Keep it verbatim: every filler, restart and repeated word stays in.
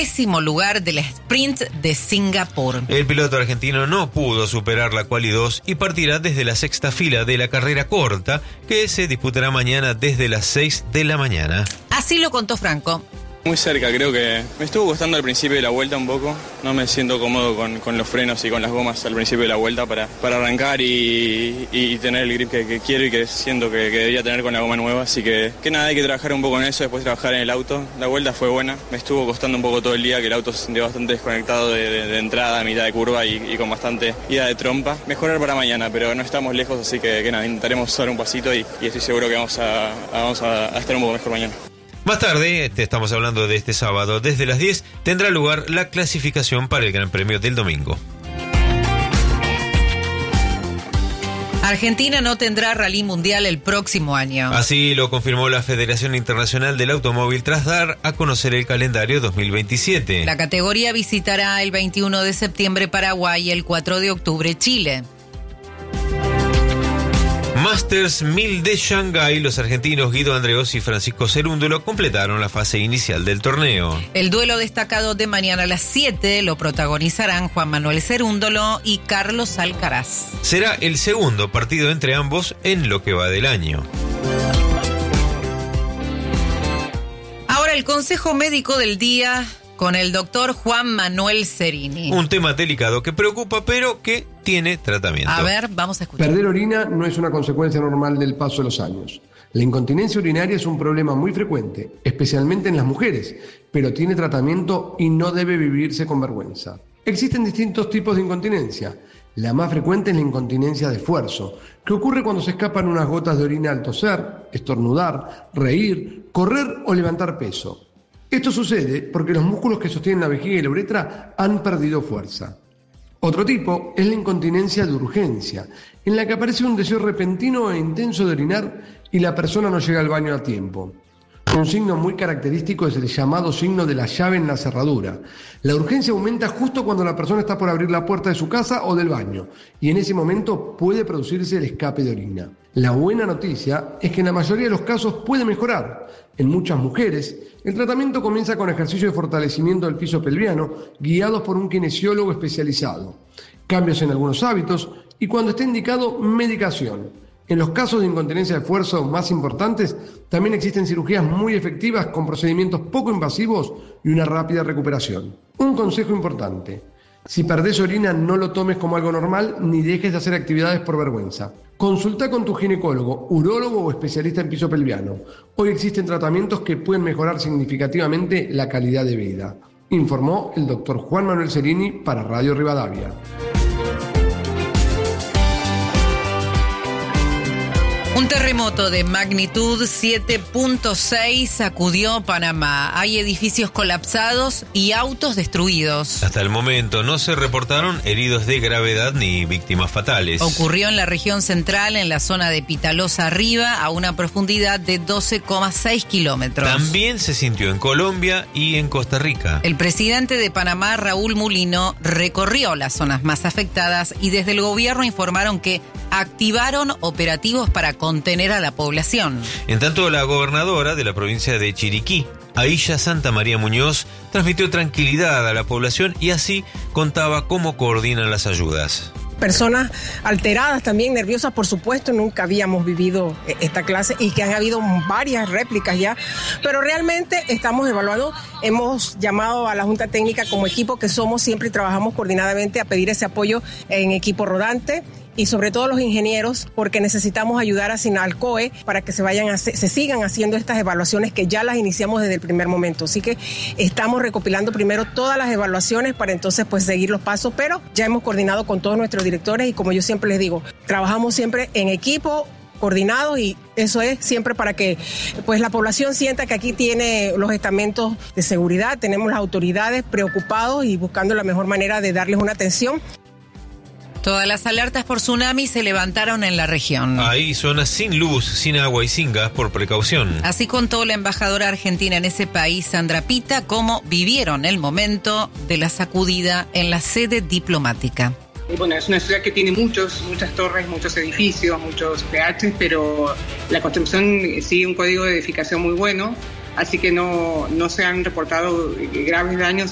décimo lugar del sprint de Singapur. El piloto argentino no pudo superar la quali dos y partirá desde la sexta fila de la carrera corta, que se disputará mañana desde las seis de la mañana. Así lo contó Franco. Muy cerca, creo que me estuvo costando al principio de la vuelta un poco. No me siento cómodo con, con los frenos y con las gomas al principio de la vuelta para, para arrancar y, y tener el grip que, que quiero y que siento que, que debería tener con la goma nueva. Así que, que nada, hay que trabajar un poco en eso, después trabajar en el auto. La vuelta fue buena, me estuvo costando un poco todo el día, que el auto se sintió bastante desconectado de, de, de entrada, a mitad de curva y, y con bastante ida de trompa. Mejorar para mañana, pero no estamos lejos, así que, que nada, intentaremos dar un pasito y, y estoy seguro que vamos a, a, vamos a, a estar un poco mejor mañana. Más tarde, te estamos hablando de este sábado, desde las diez tendrá lugar la clasificación para el Gran Premio del domingo. Argentina no tendrá rally mundial el próximo año. Así lo confirmó la Federación Internacional del Automóvil tras dar a conocer el calendario dos mil veintisiete. La categoría visitará el veintiuno de septiembre Paraguay y el cuatro de octubre Chile. Masters mil de Shanghái, los argentinos Guido Andreos y Francisco Cerúndolo completaron la fase inicial del torneo. El duelo destacado de mañana a las siete lo protagonizarán Juan Manuel Cerúndolo y Carlos Alcaraz. Será el segundo partido entre ambos en lo que va del año. Ahora el consejo médico del día con el doctor Juan Manuel Cerini. Un tema delicado que preocupa, pero que tiene tratamiento. A ver, vamos a escuchar. Perder orina no es una consecuencia normal del paso de los años. La incontinencia urinaria es un problema muy frecuente, especialmente en las mujeres, pero tiene tratamiento y no debe vivirse con vergüenza. Existen distintos tipos de incontinencia. La más frecuente es la incontinencia de esfuerzo, que ocurre cuando se escapan unas gotas de orina al toser, estornudar, reír, correr o levantar peso. Esto sucede porque los músculos que sostienen la vejiga y la uretra han perdido fuerza. Otro tipo es la incontinencia de urgencia, en la que aparece un deseo repentino e intenso de orinar y la persona no llega al baño a tiempo. Un signo muy característico es el llamado signo de la llave en la cerradura. La urgencia aumenta justo cuando la persona está por abrir la puerta de su casa o del baño, y en ese momento puede producirse el escape de orina. La buena noticia es que en la mayoría de los casos puede mejorar. En muchas mujeres, el tratamiento comienza con ejercicio de fortalecimiento del piso pelviano, guiados por un kinesiólogo especializado, cambios en algunos hábitos y, cuando esté indicado, medicación. En los casos de incontinencia de esfuerzo más importantes, también existen cirugías muy efectivas con procedimientos poco invasivos y una rápida recuperación. Un consejo importante: si perdés orina, no lo tomes como algo normal ni dejes de hacer actividades por vergüenza. Consulta con tu ginecólogo, urólogo o especialista en piso pelviano. Hoy existen tratamientos que pueden mejorar significativamente la calidad de vida. Informó el doctor Juan Manuel Cerini para Radio Rivadavia. Un terremoto de magnitud siete punto seis sacudió Panamá. Hay edificios colapsados y autos destruidos. Hasta el momento no se reportaron heridos de gravedad ni víctimas fatales. Ocurrió en la región central, en la zona de Pitalosa Arriba, a una profundidad de doce coma seis kilómetros. También se sintió en Colombia y en Costa Rica. El presidente de Panamá, Raúl Mulino, recorrió las zonas más afectadas y desde el gobierno informaron que activaron operativos para contener a la población. En tanto, la gobernadora de la provincia de Chiriquí, Aisha Santa María Muñoz, transmitió tranquilidad a la población y así contaba cómo coordinan las ayudas. Personas alteradas, también nerviosas, por supuesto, nunca habíamos vivido esta clase y que han habido varias réplicas ya, pero realmente estamos evaluando, hemos llamado a la Junta Técnica como equipo que somos, siempre trabajamos coordinadamente a pedir ese apoyo en equipo rodante y sobre todo los ingenieros, porque necesitamos ayudar a Sinalcoe para que se vayan a, se sigan haciendo estas evaluaciones que ya las iniciamos desde el primer momento. Así que estamos recopilando primero todas las evaluaciones para entonces pues seguir los pasos, pero ya hemos coordinado con todos nuestros directores y como yo siempre les digo, trabajamos siempre en equipo, coordinados, y eso es siempre para que pues la población sienta que aquí tiene los estamentos de seguridad, tenemos las autoridades preocupados y buscando la mejor manera de darles una atención. Todas las alertas por tsunami se levantaron en la región. Hay zonas sin luz, sin agua y sin gas por precaución. Así contó la embajadora argentina en ese país, Sandra Pita, cómo vivieron el momento de la sacudida en la sede diplomática. Bueno, es una ciudad que tiene muchos, muchas torres, muchos edificios, muchos P H, pero la construcción sigue un código de edificación muy bueno, así que no, no se han reportado graves daños.